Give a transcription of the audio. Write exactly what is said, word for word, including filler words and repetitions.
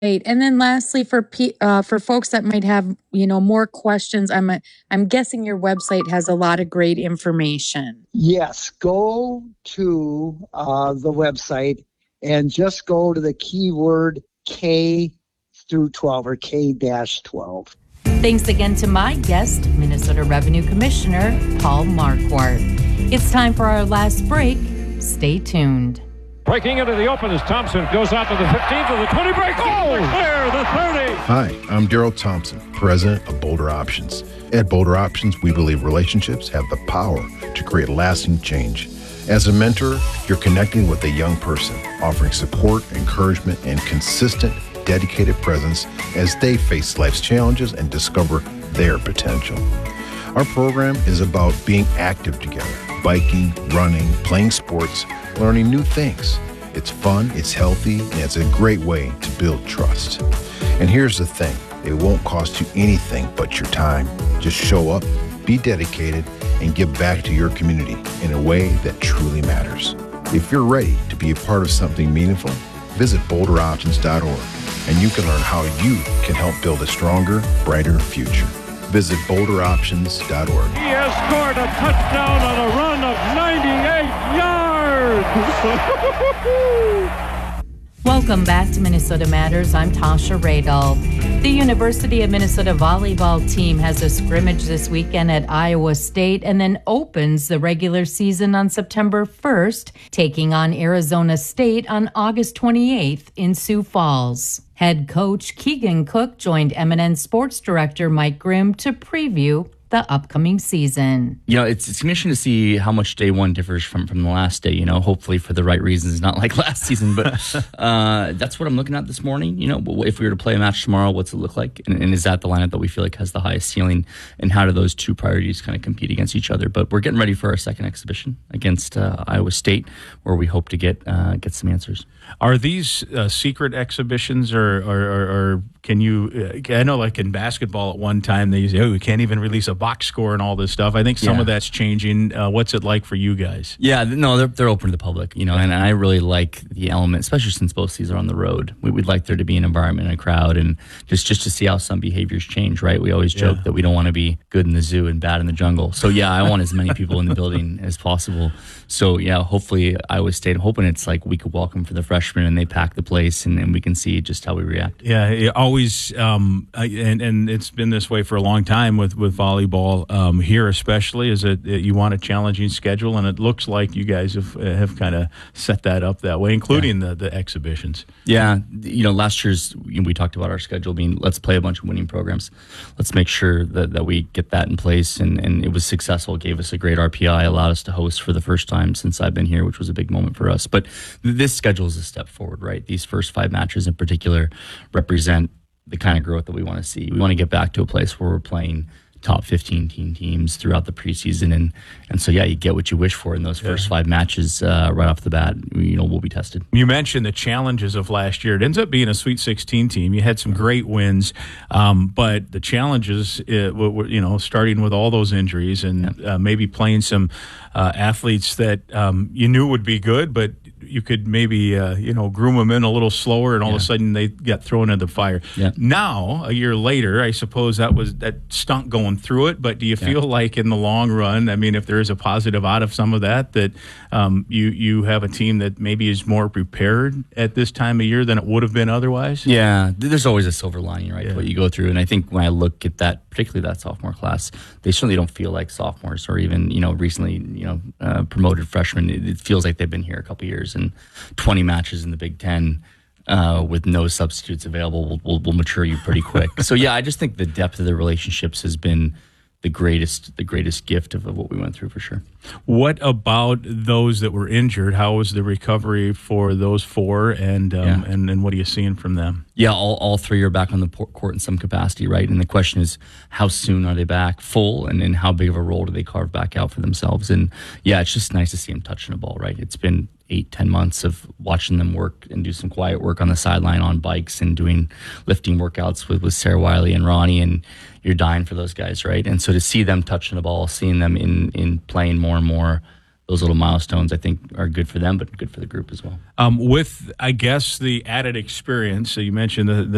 Great. And then lastly, for pe- uh, for folks that might have, you know, more questions, I'm a, I'm guessing your website has a lot of great information. Yes, go to uh, the website and just go to the keyword K through twelve or K dash twelve. Thanks again to my guest, Minnesota Revenue Commissioner Paul Marquardt. It's time for our last break. Stay tuned. Breaking into the open as Thompson goes out to the fifteen to the twenty break. Oh, clear the thirty. Hi, I'm Daryl Thompson, president of Boulder Options. At Boulder Options, we believe relationships have the power to create lasting change. As a mentor, you're connecting with a young person, offering support, encouragement, and consistent, dedicated presence as they face life's challenges and discover their potential. Our program is about being active together, biking, running, playing sports, learning new things. It's fun, it's healthy, and it's a great way to build trust. And here's the thing, it won't cost you anything but your time. Just show up, be dedicated, and give back to your community in a way that truly matters. If you're ready to be a part of something meaningful, visit boulder options dot org, and you can learn how you can help build a stronger, brighter future. Visit boulder options dot org. He has scored a touchdown on a run of ninety-eight yards. Welcome back to Minnesota Matters. I'm Tasha Radel. The University of Minnesota volleyball team has a scrimmage this weekend at Iowa State and then opens the regular season on September first, taking on Arizona State on August twenty-eighth in Sioux Falls. Head coach Keegan Cook joined M and N Sports Director Mike Grimm to preview the upcoming season. You know, it's it's interesting to see how much day one differs from, from the last day, you know, hopefully for the right reasons, not like last season. But uh, that's what I'm looking at this morning. You know, if we were to play a match tomorrow, what's it look like? And, and is that the lineup that we feel like has the highest ceiling? And how do those two priorities kind of compete against each other? But we're getting ready for our second exhibition against uh, Iowa State, where we hope to get uh, get some answers. Are these uh, secret exhibitions, or, or, or, or can you? Uh, I know, like in basketball, at one time they say, "Oh, we can't even release a box score and all this stuff." I think some yeah. of that's changing. Uh, what's it like for you guys? Yeah, no, they're they're open to the public, you know, and I really like the element, especially since both seasons are on the road. We, we'd like there to be an environment and a crowd, and just just to see how some behaviors change. Right? We always joke yeah. that we don't want to be good in the zoo and bad in the jungle. So yeah, I want as many people in the building as possible. So yeah, hopefully Iowa State. I'm hoping it's like we could welcome for the freshmen and they pack the place, and, and we can see just how we react. Yeah, it always, um, and and it's been this way for a long time with with volleyball um, here, especially. Is that you want a challenging schedule, and it looks like you guys have have kind of set that up that way, including yeah. the the exhibitions. Yeah, you know, last year's we talked about our schedule being let's play a bunch of winning programs, let's make sure that, that we get that in place, and and it was successful. It gave us a great R P I, allowed us to host for the first time since I've been here, which was a big moment for us. But this schedule is a step forward, right? These first five matches in particular represent the kind of growth that we want to see. We want to get back to a place where we're playing top fifteen team teams throughout the preseason, and and so yeah, you get what you wish for in those first yeah. five matches uh, right off the bat. You know, we'll be tested. You mentioned the challenges of last year. It ends up being a Sweet sixteen team. You had some great wins, um, but the challenges, uh, were, you know, starting with all those injuries and yeah. uh, maybe playing some uh, athletes that um, you knew would be good, but you could maybe uh, you know groom them in a little slower, and all yeah. of a sudden they got thrown into the fire. Yeah. Now, a year later, I suppose that was that stunk going through it. But do you yeah. feel like in the long run, I mean, if there is a positive out of some of that, that um, you you have a team that maybe is more prepared at this time of year than it would have been otherwise? Yeah, there's always a silver lining, right? Yeah. What you go through, and I think when I look at that, particularly that sophomore class, they certainly don't feel like sophomores or even you know recently you know uh, promoted freshmen. It, it feels like they've been here a couple years. And twenty matches in the Big Ten uh, with no substitutes available will, will, will mature you pretty quick. So yeah, I just think the depth of the relationships has been the greatest the greatest gift of, of what we went through for sure. What about those that were injured? How was the recovery for those four, and um, yeah. and, and what are you seeing from them? Yeah, all, all three are back on the court in some capacity, right? And the question is, how soon are they back full, and then how big of a role do they carve back out for themselves? And yeah, it's just nice to see them touching the ball, right? It's been eight, ten months of watching them work and do some quiet work on the sideline on bikes and doing lifting workouts with, with Sarah Wiley and Ronnie, and you're dying for those guys, right? And so to see them touching the ball, seeing them in, in playing more and more, those little milestones, I think, are good for them, but good for the group as well. Um, with, I guess, the added experience, so you mentioned the, the